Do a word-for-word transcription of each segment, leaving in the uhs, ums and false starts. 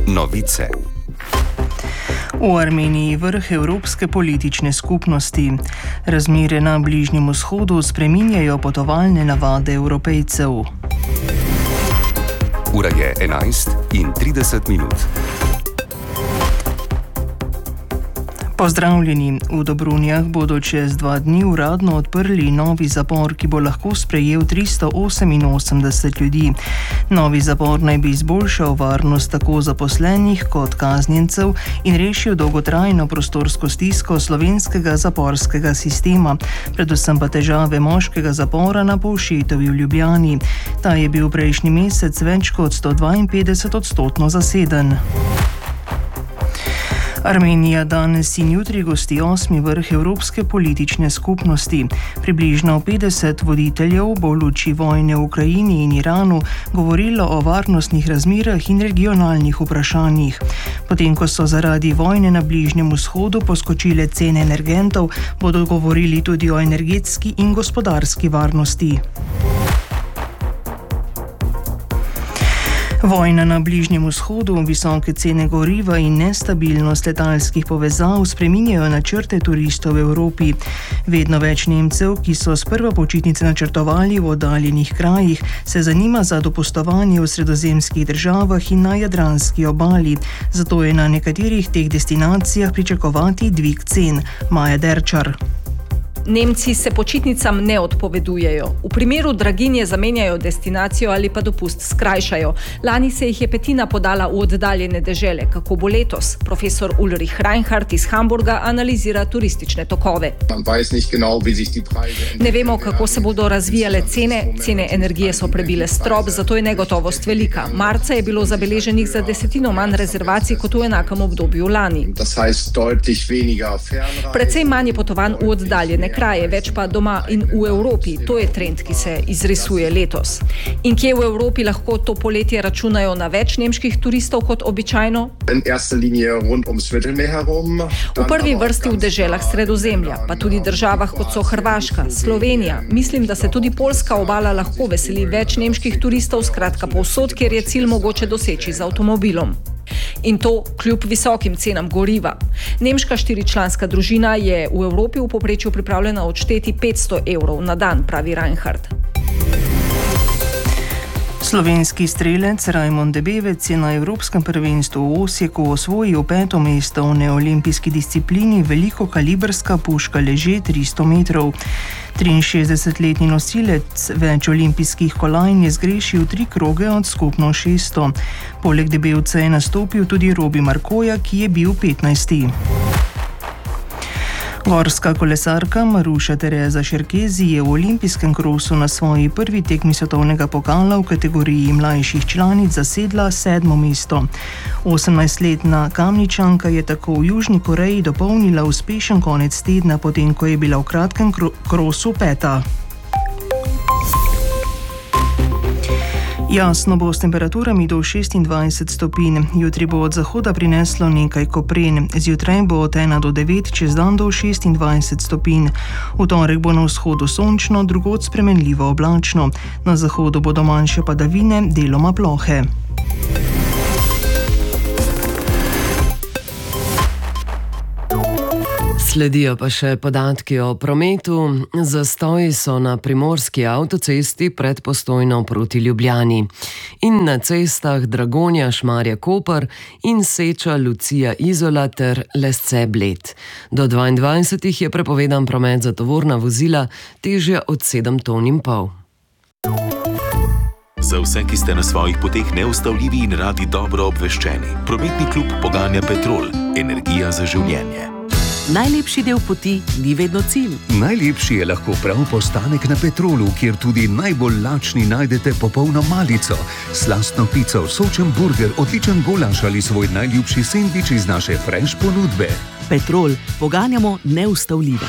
Novice. V Armeniji vrh Evropske politične skupnosti. Razmere na Bližnjem vzhodu spreminjajo potovalne navade Evropejcev. Ura je enajst in trideset minut. Pozdravljeni. V Dobrunjah bodo čez dva dni uradno odprli novi zapor, ki bo lahko sprejel tristo oseminosemdeset ljudi. Novi zapor naj bi izboljšal varnost tako zaposlenih kot kaznjencev in rešil dolgotrajno prostorsko stisko slovenskega zaporskega sistema, predvsem pa težave moškega zapora na Povšetovi v Ljubljani. Ta je bil prejšnji mesec več kot sto dvainpetdeset odstotno zaseden. Armenija danes in jutri gosti osmi vrh Evropske politične skupnosti. Približno petdeset voditeljev bo v luči vojne v Ukrajini in Iranu govorilo o varnostnih razmerah in regionalnih vprašanjih. Potem, ko so zaradi vojne na Bližnjem vzhodu poskočile cene energentov, bodo govorili tudi o energetski in gospodarski varnosti. Vojna na Bližnjem vzhodu, visoke cene goriva in nestabilnost letalskih povezav spreminjajo načrte turistov v Evropi. Vedno več Nemcev, ki so sprva počitnice načrtovali v oddaljenih krajih, se zanima za dopustovanje v sredozemskih državah in na jadranski obali. Zato je na nekaterih teh destinacijah pričakovati dvig cen. Maja Derčar. Nemci se počitnicam ne odpovedujejo. V primeru draginje zamenjajo destinacijo ali pa dopust skrajšajo. Lani se jih je petina podala v oddaljene dežele. Kako bo letos? Profesor Ulrich Reinhardt iz Hamburga analizira turistične tokove. Ne vemo, kako se bodo razvijale cene. Cene energije so prebile strop, zato je negotovost velika. Marca je bilo zabeleženih za desetino manj rezervacij kot v enakem obdobju lani. Precej manj je potovanj v oddaljene kraje, več pa doma in v Evropi. To je trend, ki se izrisuje letos. In kje v Evropi lahko to poletje računajo na več nemških turistov kot običajno? V prvi vrsti v deželah Sredozemlja, pa tudi državah kot so Hrvaška, Slovenija. Mislim, da se tudi Poljska obala lahko veseli več nemških turistov, skratka povsod, kjer je cilj mogoče doseči z avtomobilom. In to kljub visokim cenam goriva. Nemška štiričlanska družina je v Evropi v povprečju pripravljena odšteti petsto evrov na dan, pravi Reinhardt. Slovenski strelec Rajmond Debevec je na Evropskem prvenstvu v Osijeku osvojil peto mesto v neolimpijski disciplini velikokalibrska puška leže tristo metrov. triinšestdesetletni nosilec več olimpijskih kolajn je zgrešil tri kroge od skupno šeststo. Poleg Debevca je nastopil tudi Robi Markoja, ki je bil petnajsti. Gorska kolesarka Maruša Tereza Šerkezi je v olimpijskem krosu na svoji prvi tekmi svetovnega pokala v kategoriji mlajših članic zasedla sedmo mesto. osemnajstletna Kamničanka je tako v Južni Koreji dopolnila uspešen konec tedna, potem ko je bila v kratkem krosu peta. Jasno bo s temperaturami do šestindvajset stopinj. Jutri bo od zahoda prineslo nekaj kopren. Zjutraj bo od ena do devet, čez dan do šestindvajset stopinj. V torek bo na vzhodu sončno, drugod spremenljivo oblačno. Na zahodu bodo manjše padavine, deloma plohe. Sledijo pa še podatki o prometu. Zastoji so na primorski avtocesti pred Postojno proti Ljubljani in na cestah Dragonja Šmarje Koper in Seča Lucija Izola ter Lesce Bled. Do dvaindvajsetih je prepovedan promet za tovorna vozila težja od sedem ton in pol. Za vse, ki ste na svojih poteh neustavljivi in radi dobro obveščeni, prometni klub poganja Petrol, energija za življenje. Najlepši del poti ni vedno cilj. Najlepši je lahko prav postanek na Petrolu, kjer tudi najbolj lačni najdete popolno malico, slastno pico, sočen burger, odličen golaš ali svoj najljubši sendvič iz naše fresh ponudbe. Petrol, poganjamo neustavljive.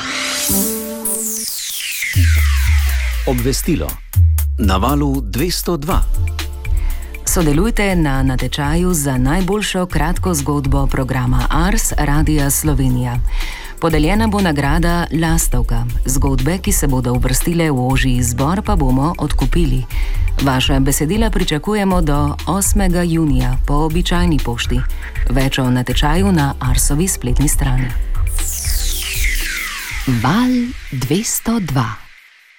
Obvestilo. Na valu dvesto dva. Sodelujte na natečaju za najboljšo kratko zgodbo programa Ars Radia Slovenija. Podeljena bo nagrada Lastovka. Zgodbe, ki se bodo uvrstile v ožji izbor, pa bomo odkupili. Vaša besedila pričakujemo do osmega junija po običajni pošti. Več o natečaju na Arsovi spletni strani. Val dvesto dva.